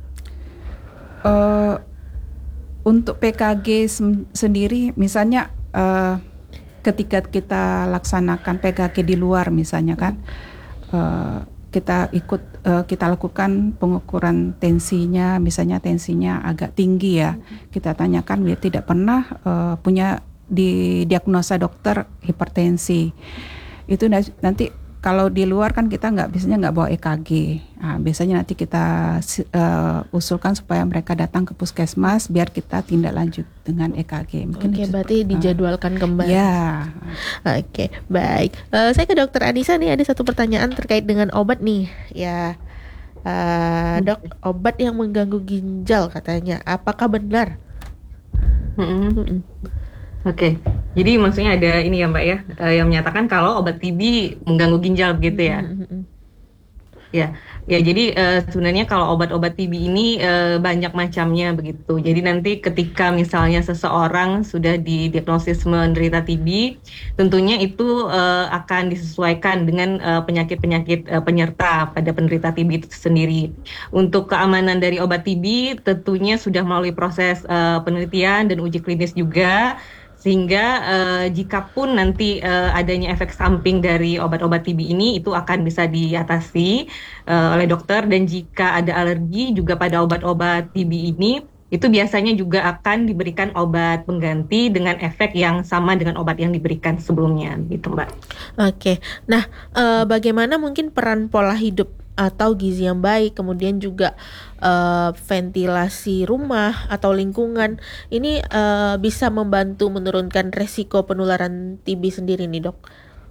Uh, untuk P K G sem- sendiri misalnya uh, ketika kita laksanakan P K G di luar misalnya kan uh, kita ikut uh, kita lakukan pengukuran tensinya, misalnya tensinya agak tinggi ya, kita tanyakan dia tidak pernah uh, punya di diagnosa dokter hipertensi. Itu nanti kalau di luar kan kita nggak biasanya nggak bawa E K G. Nah, biasanya nanti kita uh, usulkan supaya mereka datang ke puskesmas biar kita tindak lanjut dengan E K G. Oke, okay, berarti dijadwalkan kembali. Ya. Oke, okay, baik. Uh, saya ke Dokter Anissa nih, ada satu pertanyaan terkait dengan obat nih. Ya, uh, dok, obat yang mengganggu ginjal katanya, apakah benar? Mm-hmm. Oke, okay. Jadi maksudnya ada ini ya Mbak ya, uh, yang menyatakan kalau obat T B mengganggu ginjal begitu ya? Mm-hmm. Ya, ya jadi uh, sebenarnya kalau obat-obat T B ini uh, banyak macamnya begitu. Jadi nanti ketika misalnya seseorang sudah didiagnosis menderita T B, tentunya itu uh, akan disesuaikan dengan uh, penyakit-penyakit uh, penyerta pada penderita T B itu sendiri. Untuk keamanan dari obat T B tentunya sudah melalui proses uh, penelitian dan uji klinis juga. Sehingga uh, jika pun nanti uh, adanya efek samping dari obat-obat T B ini itu akan bisa diatasi uh, oleh dokter, dan jika ada alergi juga pada obat-obat T B ini itu biasanya juga akan diberikan obat pengganti dengan efek yang sama dengan obat yang diberikan sebelumnya gitu Mbak. Oke, nah uh, bagaimana mungkin peran pola hidup atau gizi yang baik, kemudian juga uh, ventilasi rumah atau lingkungan, ini uh, bisa membantu menurunkan resiko penularan T B sendiri nih dok.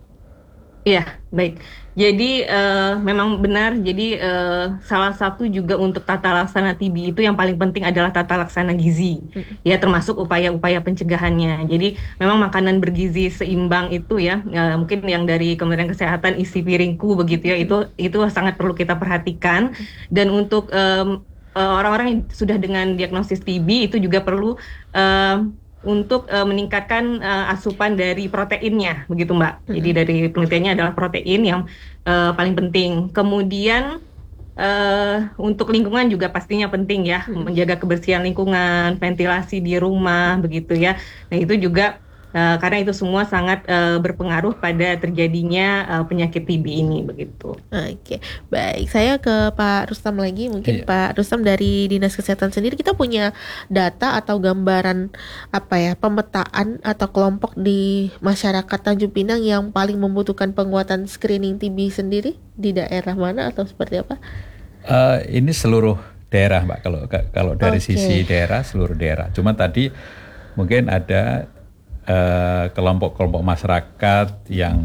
Iya, baik. Jadi uh, memang benar. Jadi uh, salah satu juga untuk tata laksana T B itu yang paling penting adalah tata laksana gizi, hmm. ya termasuk upaya-upaya pencegahannya. Jadi memang makanan bergizi seimbang itu ya, uh, mungkin yang dari Kementerian Kesehatan isi piringku begitu ya, itu itu sangat perlu kita perhatikan. Dan untuk um, uh, orang-orang yang sudah dengan diagnosis T B itu juga perlu uh, untuk uh, meningkatkan uh, asupan dari proteinnya, begitu Mbak. Mm-hmm. Jadi dari penelitiannya adalah protein yang uh, paling penting. Kemudian uh, untuk lingkungan juga pastinya penting ya, mm-hmm. menjaga kebersihan lingkungan, ventilasi di rumah, begitu ya. Nah itu juga uh, karena itu semua sangat uh, berpengaruh pada terjadinya uh, penyakit T B ini, begitu. Oke, baik. Saya ke Pak Rustam lagi. Mungkin iya. Pak Rustam dari Dinas Kesehatan sendiri, kita punya data atau gambaran apa ya, pemetaan atau kelompok di masyarakat Tanjung Pinang yang paling membutuhkan penguatan screening T B sendiri di daerah mana atau seperti apa? Uh, ini seluruh daerah Mbak. Kalau kalau dari okay. sisi daerah, seluruh daerah. Cuma tadi mungkin ada Uh, kelompok-kelompok masyarakat yang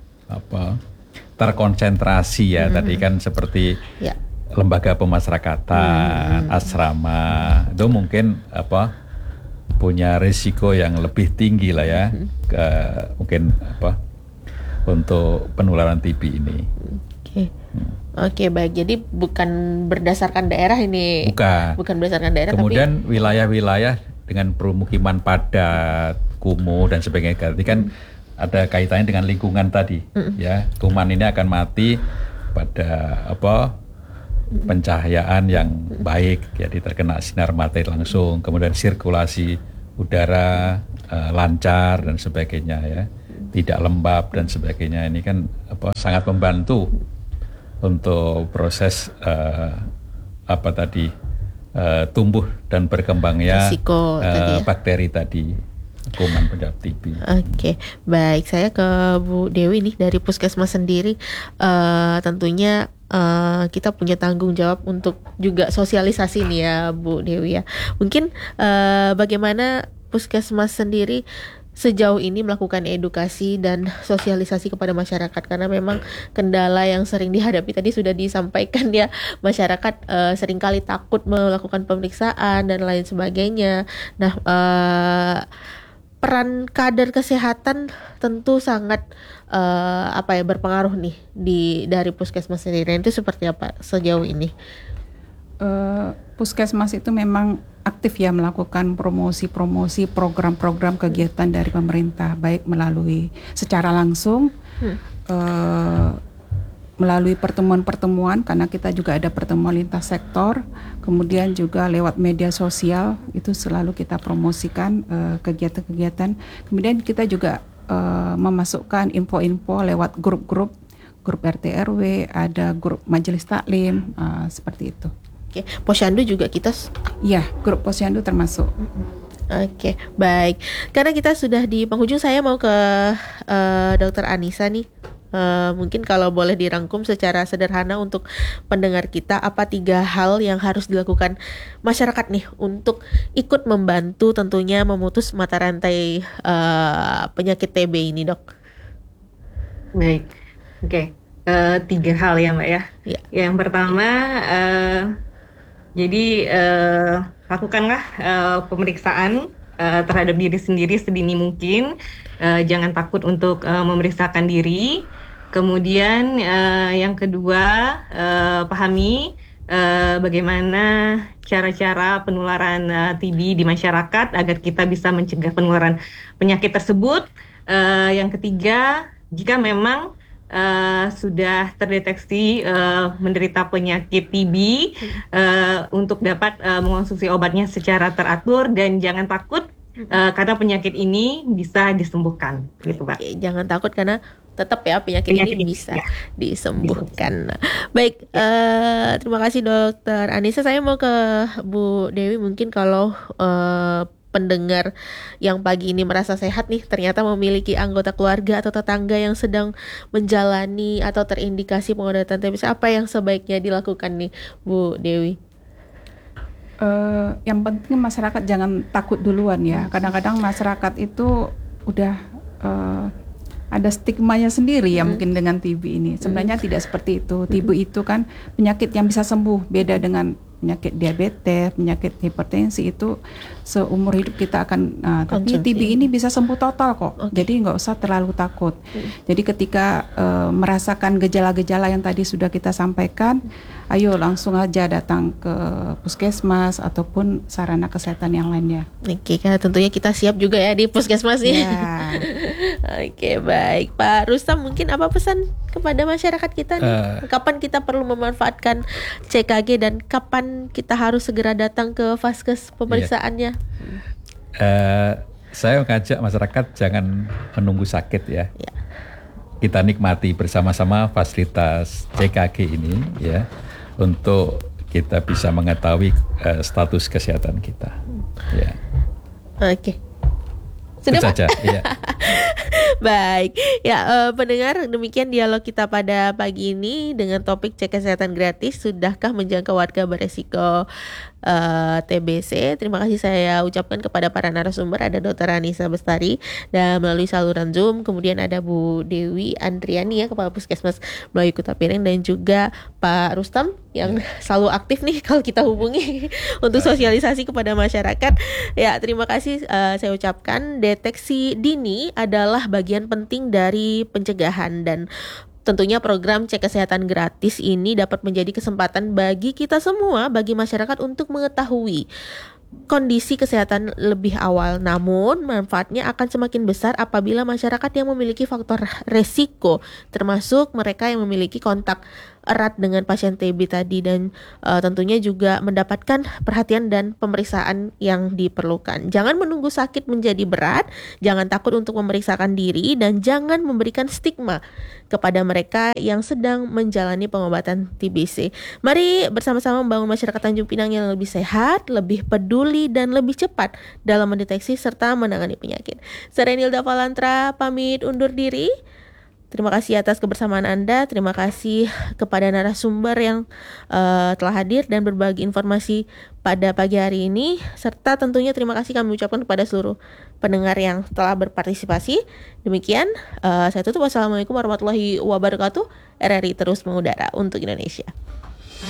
apa terkonsentrasi ya, mm-hmm. tadi kan seperti yeah. lembaga pemasyarakatan, mm-hmm. asrama, itu mungkin apa punya risiko yang lebih tinggi lah ya, mm-hmm. ke, mungkin apa untuk penularan T B ini. Oke, okay. hmm. oke okay, baik. Jadi bukan berdasarkan daerah ini, bukan, bukan berdasarkan daerah. Kemudian tapi wilayah-wilayah dengan permukiman padat, kumuh dan sebagainya, berarti kan mm. ada kaitannya dengan lingkungan tadi, mm. ya. Kuman ini akan mati pada apa pencahayaan yang baik, jadi terkena sinar matahari langsung, kemudian sirkulasi udara uh, lancar dan sebagainya ya, tidak lembab dan sebagainya. Ini kan apa sangat membantu untuk proses uh, apa tadi Uh, tumbuh dan berkembangnya Risiko, uh, tadi ya. bakteri tadi, kuman penyebab T B. Oke, okay. Baik. Saya ke Bu Dewi nih dari Puskesmas sendiri. Uh, tentunya uh, kita punya tanggung jawab untuk juga sosialisasi nih ya Bu Dewi ya. Mungkin uh, bagaimana Puskesmas sendiri sejauh ini melakukan edukasi dan sosialisasi kepada masyarakat, karena memang kendala yang sering dihadapi tadi sudah disampaikan ya, masyarakat uh, seringkali takut melakukan pemeriksaan dan lain sebagainya. Nah, uh, peran kader kesehatan tentu sangat uh, apa ya berpengaruh nih di dari Puskesmas sendiri. Itu seperti apa sejauh ini? Uh, Puskesmas itu memang aktif ya melakukan promosi-promosi program-program kegiatan dari pemerintah, baik melalui secara langsung, hmm. uh, melalui pertemuan-pertemuan, karena kita juga ada pertemuan lintas sektor, kemudian juga lewat media sosial, itu selalu kita promosikan uh, kegiatan-kegiatan. Kemudian kita juga uh, memasukkan info-info lewat grup-grup, grup R T R W, ada grup majelis taklim, uh, seperti itu. Oke, Posyandu juga kita. Ya, grup Posyandu termasuk. Oke, baik. Karena kita sudah di penghujung, saya mau ke uh, Dokter Anissa nih. Uh, mungkin kalau boleh dirangkum secara sederhana untuk pendengar kita, apa tiga hal yang harus dilakukan masyarakat nih untuk ikut membantu tentunya memutus mata rantai uh, penyakit T B ini, Dok? Baik, oke. Okay. Uh, tiga hal ya Mbak ya. Ya. Yang pertama, uh, jadi uh, lakukanlah uh, pemeriksaan uh, terhadap diri sendiri sedini mungkin. Uh, jangan takut untuk uh, memeriksakan diri. Kemudian uh, yang kedua, uh, pahami uh, bagaimana cara-cara penularan uh, T B di masyarakat agar kita bisa mencegah penularan penyakit tersebut. Uh, yang ketiga, jika memang Uh, sudah terdeteksi uh, menderita penyakit T B, uh, untuk dapat uh, mengonsumsi obatnya secara teratur dan jangan takut uh, karena penyakit ini bisa disembuhkan, gitu Pak. Oke, jangan takut karena tetap ya penyakit, penyakit ini bisa ya. disembuhkan. Baik, ya. uh, terima kasih Dokter Anissa. Saya mau ke Bu Dewi, mungkin kalau uh, pendengar yang pagi ini merasa sehat nih, ternyata memiliki anggota keluarga atau tetangga yang sedang menjalani atau terindikasi pengobatan T B C, apa yang sebaiknya dilakukan nih Bu Dewi? Uh, yang penting masyarakat jangan takut duluan ya. Kadang-kadang masyarakat itu udah uh, ada stigmanya sendiri ya, hmm. mungkin dengan T B ini. Sebenarnya hmm. tidak seperti itu. T B hmm. itu kan penyakit yang bisa sembuh, beda dengan penyakit diabetes, penyakit hipertensi itu seumur hidup kita akan. Uh, tapi T B ini bisa sembuh total kok. Okay. Jadi nggak usah terlalu takut. Hmm. Jadi ketika uh, merasakan gejala-gejala yang tadi sudah kita sampaikan, hmm. ayo langsung aja datang ke puskesmas ataupun sarana kesehatan yang lainnya. Oke, karena tentunya kita siap juga ya di puskesmas nih. Yeah. Oke, baik Pak Rustam, mungkin apa pesan kepada masyarakat kita nih? Uh, kapan kita perlu memanfaatkan C K G dan kapan kita harus segera datang ke vaskes pemeriksaannya? Yeah. Uh, saya mengajak masyarakat jangan menunggu sakit ya. Yeah. Kita nikmati bersama-sama fasilitas C K G ini ya, untuk kita bisa mengetahui uh, status kesehatan kita. Ya. Oke. Okay. Sudah saja. Ya. Baik, ya uh, pendengar, demikian dialog kita pada pagi ini dengan topik cek kesehatan gratis. Sudahkah menjangkau warga beresiko uh, T B C? Terima kasih saya ucapkan kepada para narasumber. Ada Dokter Anissa Bestari dan melalui saluran Zoom. Kemudian ada Bu Dewi Andriani ya, Kepala Puskesmas Melayu Kota Piring, dan juga Pak Rustam yang selalu aktif nih kalau kita hubungi untuk sosialisasi kepada masyarakat. Ya, terima kasih uh, saya ucapkan. Deteksi dini adalah bagian penting dari pencegahan, dan tentunya program cek kesehatan gratis ini dapat menjadi kesempatan bagi kita semua, bagi masyarakat untuk mengetahui kondisi kesehatan lebih awal. Namun manfaatnya akan semakin besar apabila masyarakat yang memiliki faktor resiko, termasuk mereka yang memiliki kontak erat dengan pasien T B tadi, dan uh, tentunya juga mendapatkan perhatian dan pemeriksaan yang diperlukan. Jangan menunggu sakit menjadi berat, jangan takut untuk memeriksakan diri, dan jangan memberikan stigma kepada mereka yang sedang menjalani pengobatan T B C. Mari bersama-sama membangun masyarakat Tanjung Pinang yang lebih sehat, lebih peduli, dan lebih cepat dalam mendeteksi serta menangani penyakit. Saya Renilda Valantra pamit undur diri. Terima kasih atas kebersamaan Anda. Terima kasih kepada narasumber yang uh, telah hadir dan berbagi informasi pada pagi hari ini. Serta tentunya terima kasih kami ucapkan kepada seluruh pendengar yang telah berpartisipasi. Demikian, uh, saya tutup. Wassalamualaikum warahmatullahi wabarakatuh. R R I terus mengudara untuk Indonesia.